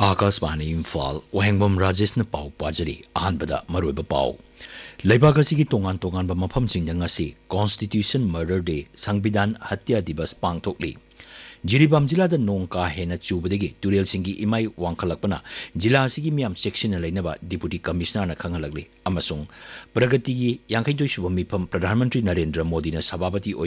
आकाशवाणी इम्फाल वहेंगबम राजेशना पाउ पाजरी अहानबदा मरुब पाउ लेबाक असिगी तोंगान तोंगानबा मफमसिंगदा ngasi कॉन्स्टिट्यूशन मर्डर डे संविधान हत्या दिवस पांगथोकली जिरीबाम जिलादा नोंग का हेना चुबदगी तुरेल सिंगी इमाई वांखलकपना जिला असिगी मियाम सेक्शन लेनबा डिप्यूटी कमिश्नर खंगलगली अमसुंग प्रगति की 52 मिफम प्रधानमंत्री नरेंद्र मोदी ने सभापति